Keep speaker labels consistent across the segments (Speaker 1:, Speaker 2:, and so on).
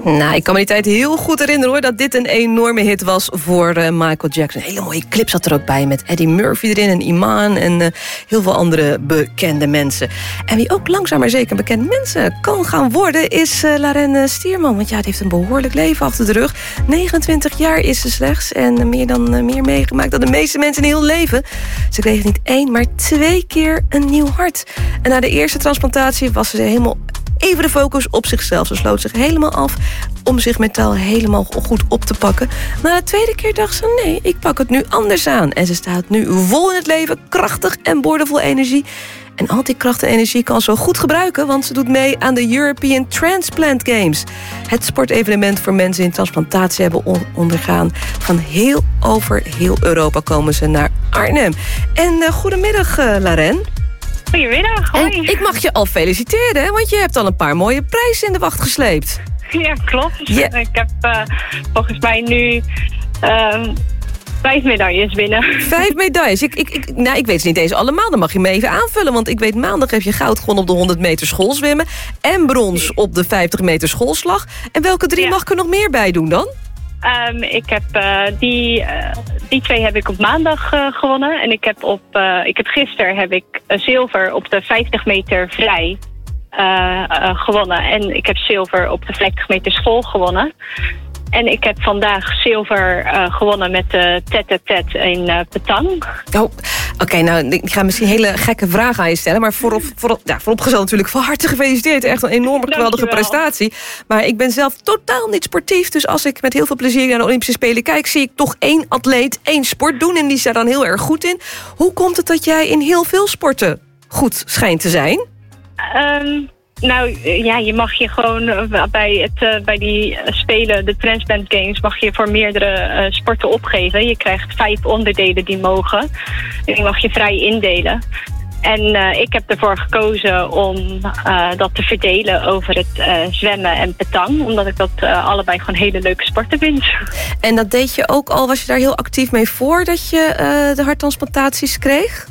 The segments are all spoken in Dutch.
Speaker 1: Nou, ik kan me die tijd heel goed herinneren hoor, dat dit een enorme hit was voor Michael Jackson. Een hele mooie clip zat er ook bij met Eddie Murphy erin en Iman en heel veel andere bekende mensen. En wie ook langzaam maar zeker bekende mensen kan gaan worden is Laren Stierman. Want ja, het heeft een behoorlijk leven achter de rug. 29 jaar is ze slechts en meer meegemaakt dan de meeste mensen in heel leven. Ze kreeg niet 1, maar 2 keer een nieuw hart. En na de eerste transplantatie was ze helemaal even de focus op zichzelf. Ze sloot zich helemaal af om zich mentaal helemaal goed op te pakken. Maar de tweede keer dacht ze, nee, ik pak het nu anders aan. En ze staat nu vol in het leven, krachtig en boordevol energie. En al die kracht en energie kan ze zo goed gebruiken, want ze doet mee aan de European Transplant Games. Het sportevenement voor mensen die transplantatie hebben ondergaan. Van over heel Europa komen ze naar Arnhem. En goedemiddag, Laren.
Speaker 2: Goedemiddag, hoi.
Speaker 1: En ik mag je al feliciteren, hè, want je hebt al een paar mooie prijzen in de wacht gesleept.
Speaker 2: Ja, klopt.
Speaker 1: Yeah.
Speaker 2: Ik heb volgens mij nu 5 medailles binnen.
Speaker 1: 5 medailles. Ik weet ze niet eens allemaal. Dan mag je me even aanvullen. Want ik weet, maandag heb je goud gewonnen op de 100 meter schoolzwemmen. En brons op de 50 meter schoolslag. En welke 3 mag ik er nog meer bij doen dan?
Speaker 2: Ik heb die 2 heb ik op maandag gewonnen. En ik heb gisteren zilver op de 50 meter vrij gewonnen. En ik heb zilver op de 50 meter school gewonnen. En ik heb vandaag zilver gewonnen met de tête-à-tête in Petang.
Speaker 1: Oh, oké, nou, ik ga misschien hele gekke vragen aan je stellen. Maar vooropgesteld natuurlijk van harte gefeliciteerd. Echt een enorme geweldige prestatie. Maar ik ben zelf totaal niet sportief. Dus als ik met heel veel plezier naar de Olympische Spelen kijk, zie ik toch 1 atleet, 1 sport doen. En die is daar dan heel erg goed in. Hoe komt het dat jij in heel veel sporten goed schijnt te zijn?
Speaker 2: Nou ja, je mag je gewoon bij die Spelen, de Transplant Games, mag je voor meerdere sporten opgeven. Je krijgt 5 onderdelen die mogen. En die mag je vrij indelen. En ik heb ervoor gekozen om dat te verdelen over het zwemmen en petang. Omdat ik dat allebei gewoon hele leuke sporten vind.
Speaker 1: En dat deed je ook al, was je daar heel actief mee voordat je de harttransplantaties kreeg?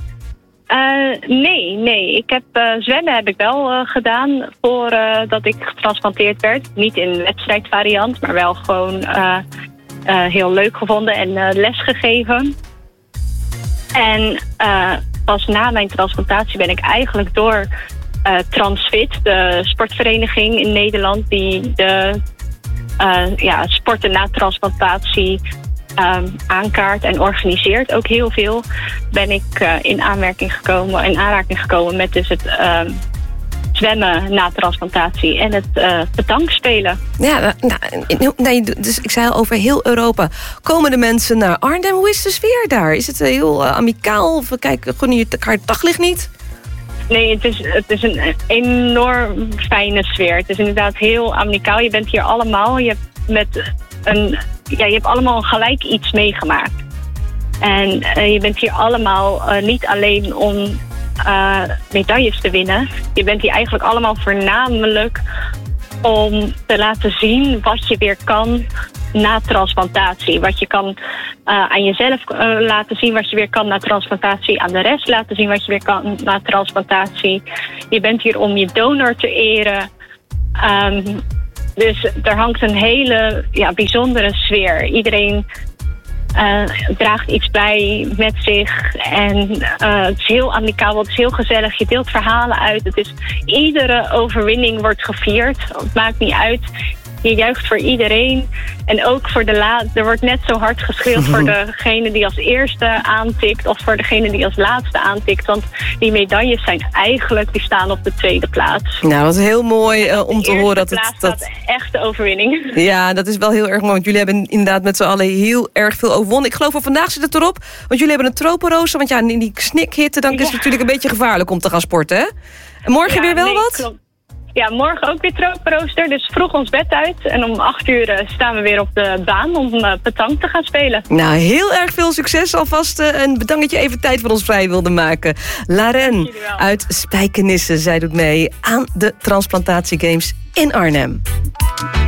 Speaker 2: Nee. Ik heb zwemmen heb ik wel gedaan voordat ik getransplanteerd werd. Niet in wedstrijdvariant, maar wel gewoon heel leuk gevonden en les gegeven. En pas na mijn transplantatie ben ik eigenlijk door Transfit, de sportvereniging in Nederland, die de sporten na transplantatie aankaart en organiseert ook heel veel, ben ik in aanraking gekomen met dus het zwemmen na transplantatie en het petangspelen. Ja, dus ik zei al, over heel Europa komen de mensen naar Arnhem. Hoe is de sfeer daar? Is het heel amicaal? Of gun je elkaar het daglicht niet? Nee, het is een enorm fijne sfeer. Het is inderdaad heel amicaal. Je bent hier allemaal. Je hebt allemaal gelijk iets meegemaakt. En je bent hier allemaal niet alleen om medailles te winnen. Je bent hier eigenlijk allemaal voornamelijk om te laten zien wat je weer kan na transplantatie. Wat je kan aan jezelf laten zien wat je weer kan na transplantatie. Aan de rest laten zien wat je weer kan na transplantatie. Je bent hier om je donor te eren. Dus er hangt een hele bijzondere sfeer. Iedereen draagt iets bij met zich. En het is heel amicaal, het is heel gezellig. Je deelt verhalen uit. Iedere overwinning wordt gevierd. Het maakt niet uit. Je juicht voor iedereen. En ook voor er wordt net zo hard geschreeuwd voor degene die als eerste aantikt of voor degene die als laatste aantikt. Want die medailles die staan op de tweede plaats. Nou, dat is heel mooi om te horen. Dat staat echt de overwinning. Ja, dat is wel heel erg mooi. Want jullie hebben inderdaad met z'n allen heel erg veel overwonnen. Ik geloof vandaag zit het erop. Want jullie hebben een tropenrooster. Want in die snikhitte dan is het natuurlijk een beetje gevaarlijk om te gaan sporten. Hè? En morgen weer wel wat? Klopt. Ja, morgen ook weer tropenrooster. Dus vroeg ons bed uit. En om 8:00 staan we weer op de baan om petang te gaan spelen. Nou, heel erg veel succes alvast. En bedankt dat je even tijd voor ons vrij wilde maken. Laren uit Spijkenisse. Zij doet mee aan de Transplantatie Games in Arnhem.